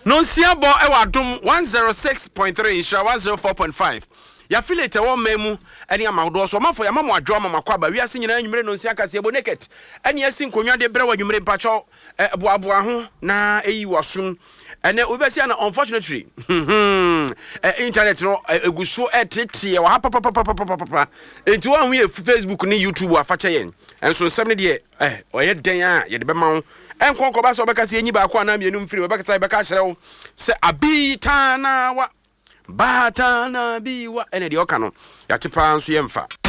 No siabo ewa dum 106.3 Isha 104.5. Ya filete wo memu eni amawdo so mafo ya mamu adwo mama kwa ba wiase nyina anwumre no nsia kase ebo naked eni asi nkonwa de bre wadwumre mpacho boaboa ho na eyi wasum ene obesi na unfortunately internet no eguso etete wa papa enti wa hu Facebook ni YouTube afache yen enso nsem ne de oye den a ye de be ma wo enkonko ba so obekase enyi ba kwa na mienu mfiri obekasa beka kire wo se abita na wa Batana biwa ene de oka no ya tepa nso yemfa